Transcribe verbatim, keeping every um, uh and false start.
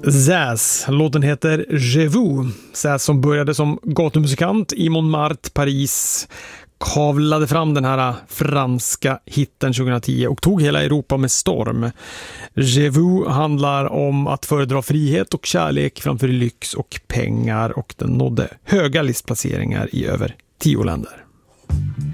Zaz. Låten heter Je vous. Zaz som började som gatumusikant i Montmartre, Paris, kavlade fram den här franska hitten tjugohundratio och tog hela Europa med storm. Je vous handlar om att föredra frihet och kärlek framför lyx och pengar, och den nådde höga listplaceringar i över tio länder.